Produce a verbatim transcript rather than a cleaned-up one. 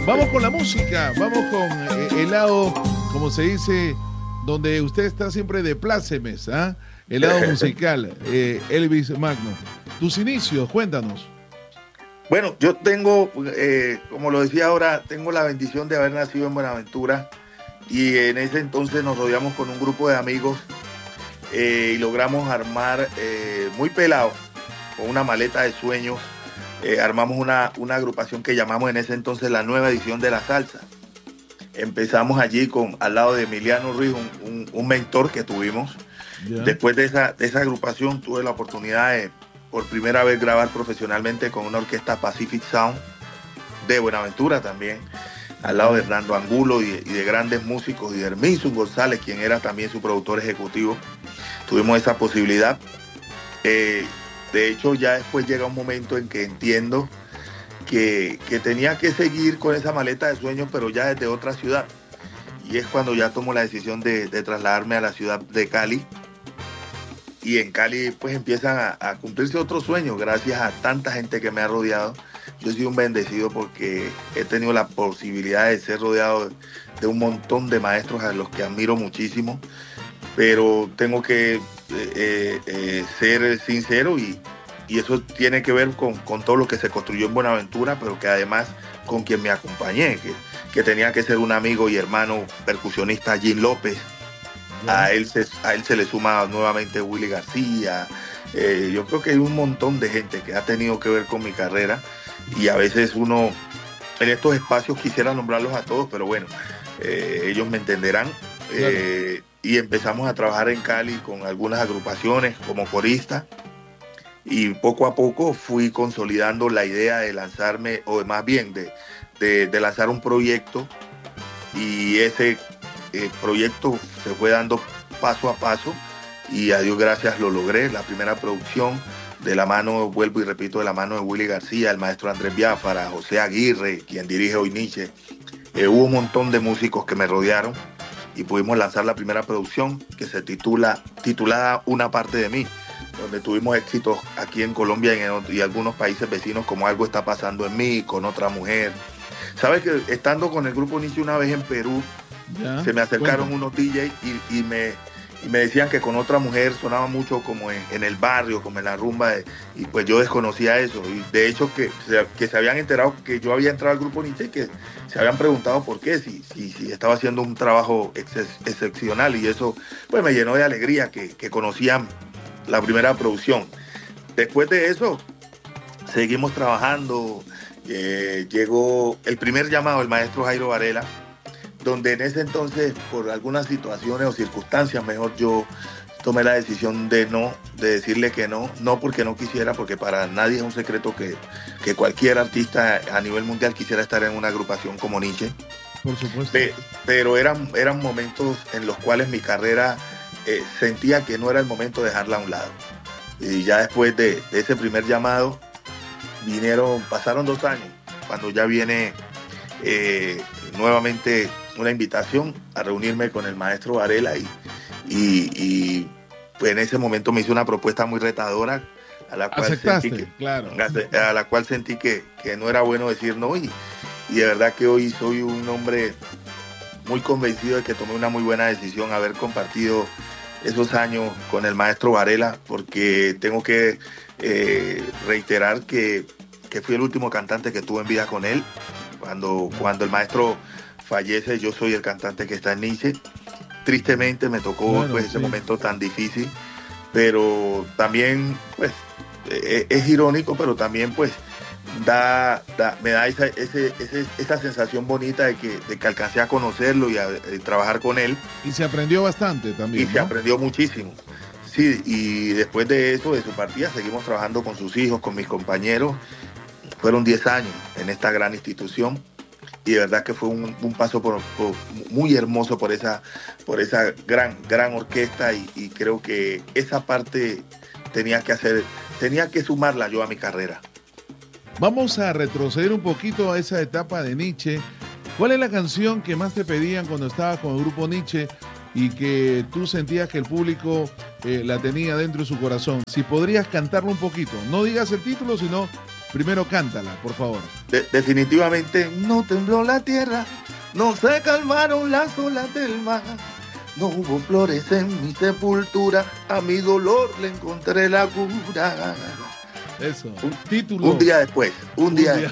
Vamos con la música, vamos con eh, el lado, como se dice, donde usted está siempre de plácemes, ¿ah? El lado musical, eh, Elvis Magno. Tus inicios, cuéntanos. Bueno, yo tengo, eh, como lo decía ahora, tengo la bendición de haber nacido en Buenaventura y en ese entonces nos rodeamos con un grupo de amigos eh, y logramos armar eh, muy pelado, con una maleta de sueños, eh, armamos una, una agrupación que llamamos en ese entonces la Nueva Edición de la Salsa. Empezamos allí con, al lado de Emiliano Ruiz, un, un, un mentor que tuvimos. Yeah. Después de esa, de esa agrupación tuve la oportunidad de por primera vez grabar profesionalmente con una orquesta Pacific Sound de Buenaventura también, al lado de Hernando Angulo y, y de grandes músicos, y de Herminson González, quien era también su productor ejecutivo. Tuvimos esa posibilidad. Eh, de hecho, ya después llega un momento en que entiendo que, que tenía que seguir con esa maleta de sueños, pero ya desde otra ciudad. Y es cuando ya tomo la decisión de, de trasladarme a la ciudad de Cali. Y en Cali pues empiezan a, a cumplirse otros sueños gracias a tanta gente que me ha rodeado. Yo soy un bendecido porque he tenido la posibilidad de ser rodeado de, de un montón de maestros a los que admiro muchísimo, pero tengo que eh, eh, ser sincero y, y eso tiene que ver con, con todo lo que se construyó en Buenaventura, pero que además con quien me acompañé, que, que tenía que ser un amigo y hermano percusionista, Jim López. A él, se, a él se le suma nuevamente Willy García. Eh, yo creo que hay un montón de gente que ha tenido que ver con mi carrera y a veces uno en estos espacios quisiera nombrarlos a todos, pero bueno, eh, ellos me entenderán. Eh, claro. Y empezamos a trabajar en Cali con algunas agrupaciones como corista y poco a poco fui consolidando la idea de lanzarme, o más bien de, de, de lanzar un proyecto, y ese el proyecto se fue dando paso a paso y a Dios gracias lo logré. La primera producción de la mano, vuelvo y repito, de la mano de Willy García, el maestro Andrés Biafara, José Aguirre, quien dirige hoy Nietzsche. Eh, hubo un montón de músicos que me rodearon y pudimos lanzar la primera producción que se titula titulada Una parte de mí, donde tuvimos éxitos aquí en Colombia y en y algunos países vecinos como Algo está pasando en mí, Con otra mujer. Sabes que estando con el grupo Nietzsche una vez en Perú, ya, se me acercaron bueno. unos D Js y, y, me, y me decían que Con otra mujer sonaba mucho como en, en el barrio, como en la rumba, de, y pues yo desconocía eso. Y de hecho que, que se habían enterado que yo había entrado al grupo Nietzsche y que se habían preguntado por qué, si, si, si estaba haciendo un trabajo ex, excepcional, y eso pues me llenó de alegría que, que conocían la primera producción. Después de eso seguimos trabajando, eh, llegó el primer llamado, el maestro Jairo Varela, donde en ese entonces, por algunas situaciones o circunstancias, mejor yo tomé la decisión de no, de decirle que no, no porque no quisiera, porque para nadie es un secreto que, que cualquier artista a nivel mundial quisiera estar en una agrupación como Nietzsche. Por supuesto. Pe- pero eran, eran momentos en los cuales mi carrera eh, sentía que no era el momento de dejarla a un lado. Y ya después de, de ese primer llamado, vinieron, pasaron dos años, cuando ya viene eh, nuevamente una invitación a reunirme con el maestro Varela y, y, y pues en ese momento me hizo una propuesta muy retadora a la cual Aceptaste, sentí que, claro. a la cual sentí que, que no era bueno decir no, y, y de verdad que hoy soy un hombre muy convencido de que tomé una muy buena decisión haber compartido esos años con el maestro Varela, porque tengo que eh, reiterar que, que fui el último cantante que tuve en vida con él. Cuando, cuando el maestro fallece, yo soy el cantante que está en Nietzsche. Tristemente me tocó claro, pues, ese sí. momento tan difícil, pero también pues es, es irónico, pero también pues da, da me da esa, ese, ese, esa sensación bonita de que, de que alcancé a conocerlo y a, a trabajar con él. Y se aprendió bastante también, Y ¿no? se aprendió muchísimo. Sí, y después de eso, de su partida, seguimos trabajando con sus hijos, con mis compañeros. Fueron diez años en esta gran institución. Y de verdad que fue un, un paso por, por, muy hermoso por esa, por esa gran, gran orquesta, y, y creo que esa parte tenía que hacer, tenía que sumarla yo a mi carrera. Vamos a retroceder un poquito a esa etapa de Nietzsche. ¿Cuál es la canción que más te pedían cuando estabas con el grupo Nietzsche y que tú sentías que el público eh, la tenía dentro de su corazón? Si podrías cantarlo un poquito, no digas el título, sino primero cántala, por favor. De- definitivamente no tembló la tierra, no se calmaron las olas del mar, no hubo flores en mi sepultura, a mi dolor le encontré la cura. Eso, Un, título. un día después, un, Un día, día